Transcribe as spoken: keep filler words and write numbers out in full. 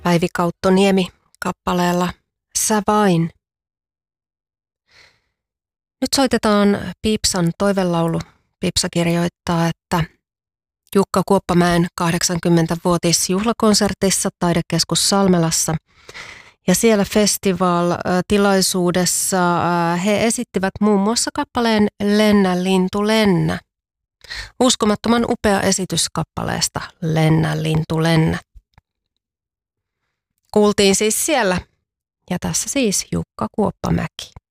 Päivi Kauttoniemi kappaleella Sä vain. Nyt soitetaan Piipsan toivelaulu. Piipsa kirjoittaa, että Jukka Kuoppamäen kahdeksankymmentävuotisjuhlakonsertissa Taidekeskus Salmelassa ja siellä festival-tilaisuudessa he esittivät muun muassa kappaleen Lennä lintu lennä. Uskomattoman upea esitys kappaleesta Lennä lintu lennä. Kuultiin siis siellä. Ja tässä siis Jukka Kuoppamäki.